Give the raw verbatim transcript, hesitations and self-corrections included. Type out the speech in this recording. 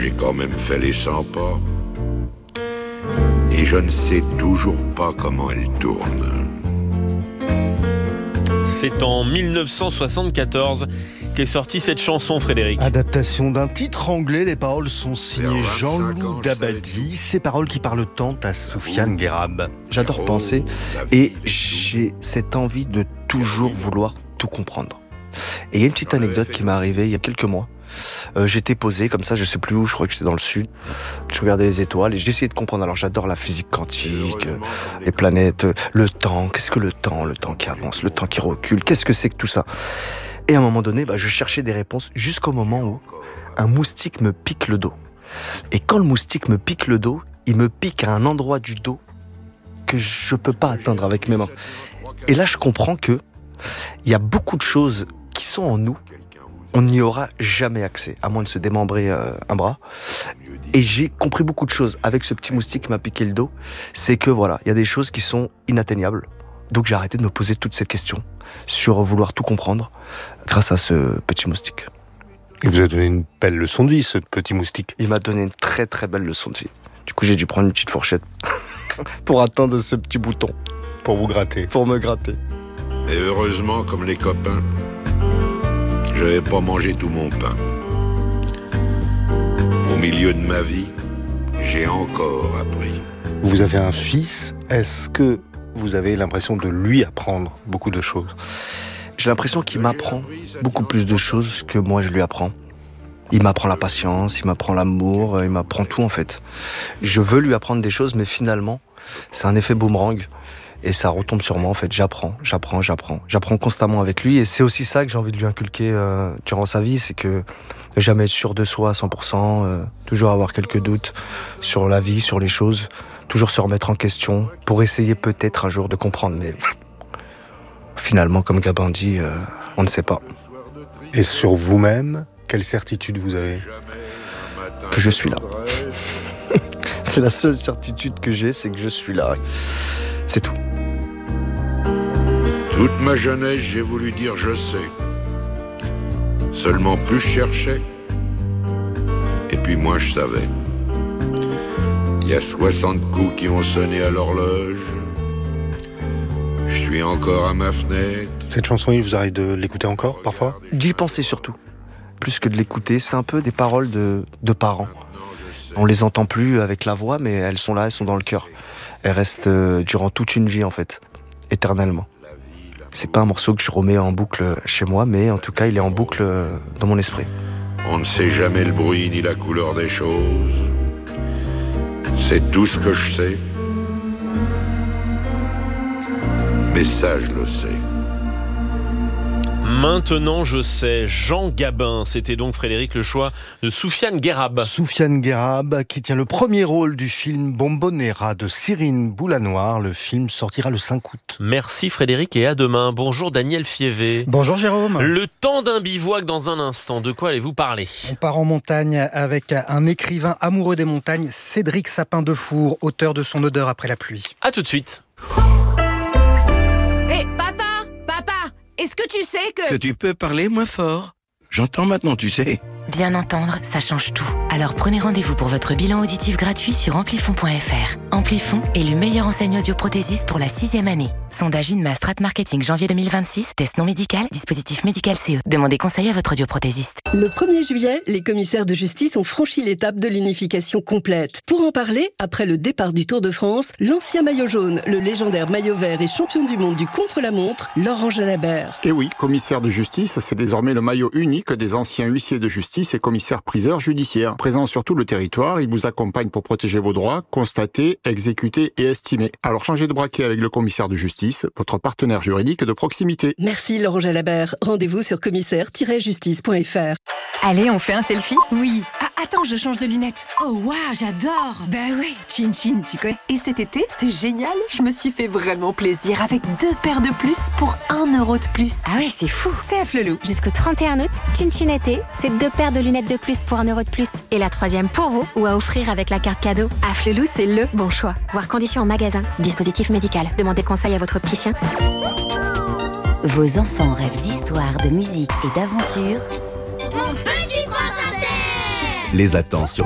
j'ai quand même fait les cent pas. Et je ne sais toujours pas comment elle tourne. C'est en dix-neuf cent soixante-quatorze qu'est sortie cette chanson, Frédéric. Adaptation d'un titre anglais, les paroles sont signées Jean-Loup Dabadi. Ces paroles qui parlent tant à Soufiane Guérab. J'adore penser et j'ai cette envie de toujours vouloir tout comprendre. Et il y a une petite anecdote qui m'est arrivée il y a quelques mois. Euh, j'étais posé comme ça, je sais plus où, je crois que j'étais dans le sud. Je regardais les étoiles et j'essayais de comprendre. Alors j'adore la physique quantique, euh, les planètes, euh, le temps. Qu'est-ce que le temps ? Le temps qui avance, le temps qui recule. Qu'est-ce que c'est que tout ça ? Et à un moment donné, bah, je cherchais des réponses jusqu'au moment où un moustique me pique le dos. Et quand le moustique me pique le dos, il me pique à un endroit du dos que je peux pas atteindre avec mes mains. Et là, je comprends que il y a beaucoup de choses qui sont en nous. On n'y aura jamais accès, à moins de se démembrer euh, un bras. Et j'ai compris beaucoup de choses avec ce petit moustique qui m'a piqué le dos. C'est que voilà, il y a des choses qui sont inatteignables. Donc j'ai arrêté de me poser toutes ces questions sur vouloir tout comprendre grâce à ce petit moustique. Il vous a donné une belle leçon de vie, ce petit moustique. Il m'a donné une très très belle leçon de vie. Du coup, j'ai dû prendre une petite fourchette pour atteindre ce petit bouton. Pour vous gratter. Pour me gratter. Et heureusement, comme les copains, je n'avais pas mangé tout mon pain. Au milieu de ma vie, j'ai encore appris. Vous avez un fils, est-ce que vous avez l'impression de lui apprendre beaucoup de choses ? J'ai l'impression qu'il m'apprend beaucoup plus de choses que moi je lui apprends. Il m'apprend la patience, il m'apprend l'amour, il m'apprend tout en fait. Je veux lui apprendre des choses, mais finalement, c'est un effet boomerang. Et ça retombe sur moi en fait, j'apprends, j'apprends, j'apprends. J'apprends constamment avec lui et c'est aussi ça que j'ai envie de lui inculquer euh, durant sa vie, c'est que jamais être sûr de soi à cent pour cent, euh, toujours avoir quelques doutes sur la vie, sur les choses, toujours se remettre en question pour essayer peut-être un jour de comprendre. Mais finalement, comme Gabin dit, euh, on ne sait pas. Et sur vous-même, quelle certitude vous avez ? Que je suis là. C'est la seule certitude que j'ai, c'est que je suis là. C'est tout. Toute ma jeunesse, j'ai voulu dire je sais. Seulement plus je cherchais, et puis moins je savais. Il y a soixante coups qui ont sonné à l'horloge. Je suis encore à ma fenêtre. Cette chanson, il vous arrive de l'écouter encore, parfois ? D'y penser surtout. Plus que de l'écouter, c'est un peu des paroles de, de parents. On les entend plus avec la voix, mais elles sont là, elles sont dans le cœur. Elles restent euh, durant toute une vie, en fait, éternellement. C'est pas un morceau que je remets en boucle chez moi, mais en tout cas, il est en boucle euh, dans mon esprit. On ne sait jamais le bruit ni la couleur des choses. C'est tout ce que je sais. Mais ça, je le sais. Maintenant, je sais, Jean Gabin. C'était donc, Frédéric, le choix de Soufiane Guérab. Soufiane Guérab, qui tient le premier rôle du film Bombonera de Cyrine Boulanoir. Le film sortira le cinq août. Merci Frédéric et à demain. Bonjour Daniel Fievé. Bonjour Jérôme. Le temps d'un bivouac dans un instant. De quoi allez-vous parler ? On part en montagne avec un écrivain amoureux des montagnes, Cédric Sapin-Defour, auteur de Son odeur après la pluie. À tout de suite. Hé, hey, papa, papa, est-ce que tu sais que... Que tu peux parler moins fort. J'entends maintenant, tu sais. Bien entendre, ça change tout. Alors prenez rendez-vous pour votre bilan auditif gratuit sur amplifon point f r. Amplifon, élu meilleure enseigne audioprothésiste pour la sixième année. Sondage Inma Strat Marketing janvier deux mille vingt-six. Test non médical, dispositif médical C E. Demandez conseil à votre audioprothésiste. Le premier juillet, les commissaires de justice ont franchi l'étape de l'unification complète. Pour en parler, après le départ du Tour de France, l'ancien maillot jaune, le légendaire maillot vert et champion du monde du contre-la-montre, Laurent Jalabert. Et oui, commissaire de justice, c'est désormais le maillot unique des anciens huissiers de justice et commissaires-priseurs judiciaires. Présent sur tout le territoire, il vous accompagne pour protéger vos droits, constater, exécuter et estimer. Alors changez de braquet avec le commissaire de justice, votre partenaire juridique de proximité. Merci Laurent Jalabert. Rendez-vous sur commissaire tiret justice point f r. Allez, on fait un selfie ? Oui. Ah, attends, je change de lunettes. Oh, waouh, j'adore. Bah ouais, Chin Chin, tu connais. Et cet été, c'est génial. Je me suis fait vraiment plaisir avec deux paires de plus pour un euro de plus. Ah ouais, c'est fou. C'est à Flelou. Jusqu'au trente et un août, Chin Chin été, c'est deux paires de lunettes de plus pour un euro de plus. Et la troisième pour vous ou à offrir avec la carte cadeau. À Flelou, c'est le bon choix. Voir conditions en magasin. Dispositif médical. Demandez conseil à votre opticien. Vos enfants rêvent d'histoire, de musique et d'aventure. Mon petit prince à terre. Les attend sur